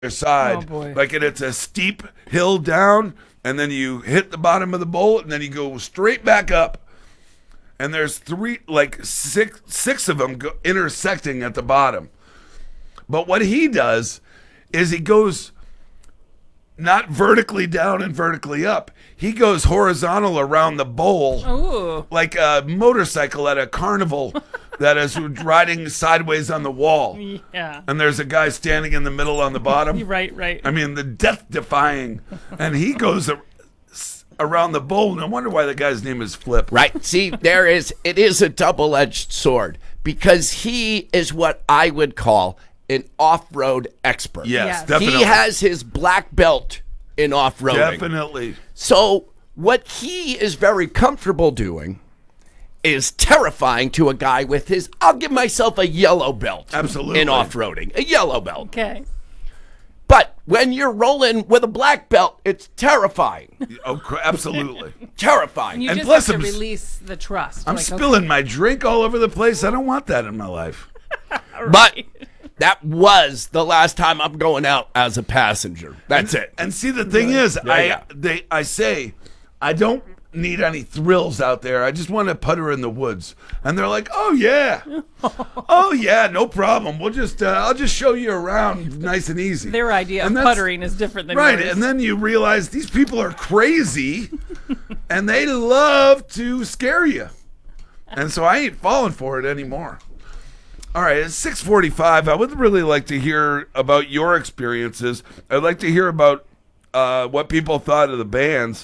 side. Oh, boy. Like it's a steep hill down, and then you hit the bottom of the bowl, and then you go straight back up. And there's six of them intersecting at the bottom. But what he does is he goes not vertically down and vertically up. He goes horizontal around the bowl, Ooh. like a motorcycle at a carnival that is riding sideways on the wall. Yeah. And there's a guy standing in the middle on the bottom. Right. I mean, the death-defying. And he goes around the bowl. No wonder why the guy's name is Flip. Right. See, it is a double-edged sword because he is what I would call an off-road expert. Yes, Yes. definitely. He has his black belt in off-roading. Definitely. So what he is very comfortable doing is terrifying to a guy with his, I'll give myself a yellow belt. Absolutely. In off-roading. A yellow belt. Okay. But when you're rolling with a black belt, it's terrifying. Oh, absolutely. Terrifying. You And just plus have to I'm- release the trust. I'm Like, spilling my drink all over the place. I don't want that in my life. But that was the last time I'm going out as a passenger. That's it. And see, the thing is, I say, I don't need any thrills out there. I just want to putter in the woods. And they're like, oh, yeah. Oh, yeah, no problem. I'll just show you around nice and easy. Their idea And of that's- puttering is different than Right, yours. and then you realize these people are crazy, and they love to scare you. And so I ain't falling for it anymore. All right, it's 6:45. I would really like to hear about your experiences. I'd like to hear about what people thought of the bands.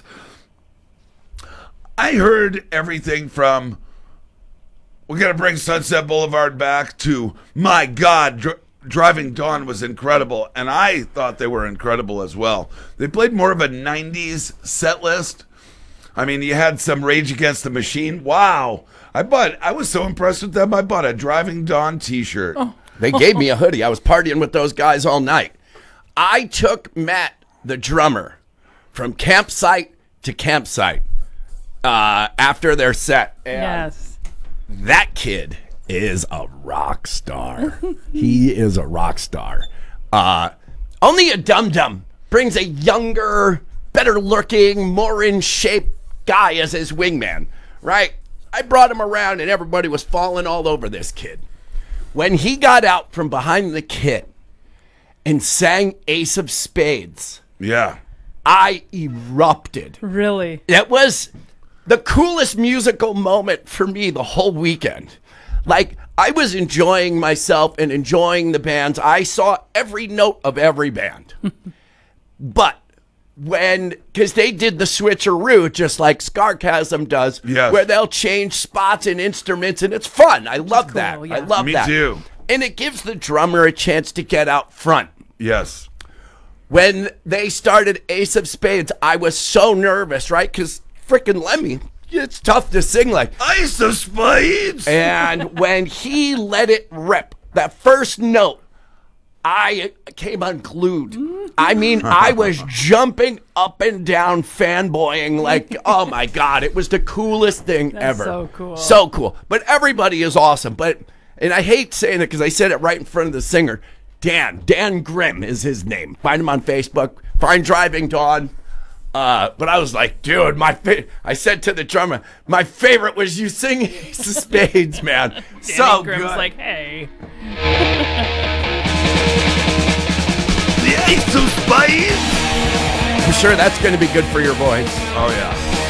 I heard everything from, we got to bring Sunset Boulevard back, to, my God, Driving Dawn was incredible. And I thought they were incredible as well. They played more of a 90s set list. I mean, you had some Rage Against the Machine. Wow. I was so impressed with them, I bought a Driving Dawn t-shirt. They gave me a hoodie. I was partying with those guys all night. I took Matt, the drummer, from campsite to campsite after their set. And Yes. that kid is a rock star. He is a rock star. Only a dum-dum brings a younger, better-looking, more in shape guy as his wingman, right? I brought him around and everybody was falling all over this kid. When he got out from behind the kit and sang Ace of Spades, Yeah. I erupted. Really? It was the coolest musical moment for me the whole weekend. Like, I was enjoying myself and enjoying the bands. I saw every note of every band. But because they did the switcheroo just like Scarcasm does, Yes. where they'll change spots and instruments, and it's fun. I love that. yeah. I love Me that. too. And it gives the drummer a chance to get out front. Yes. When they started Ace of Spades, I was so nervous, right? Because freaking Lemmy, it's tough to sing like. Ace of Spades! And when he let it rip, that first note, I came unglued. I mean, I was jumping up and down, fanboying like, oh my God, it was the coolest thing ever. so cool. So cool. But everybody is awesome. And I hate saying it because I said it right in front of the singer. Dan Grimm is his name. Find him on Facebook. Find Driving Dawn. But I was like, dude, I said to the drummer, my favorite was you sing Ace of Spades, man. So Grimm's good. like, hey. The Ace of Spades! I'm sure that's going to be good for your voice. Oh, yeah.